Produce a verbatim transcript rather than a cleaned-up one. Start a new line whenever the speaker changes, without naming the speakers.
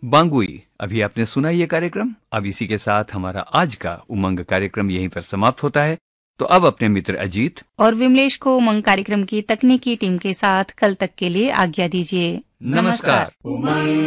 बांगुई। अभी आपने सुना ये कार्यक्रम। अब इसी के साथ हमारा आज का उमंग कार्यक्रम यहीं पर समाप्त होता है। तो अब अपने मित्र अजीत
और विमलेश को उमंग कार्यक्रम की तकनीकी टीम के साथ कल तक के लिए आज्ञा दीजिए।
नमस्कार।
नमस्कार।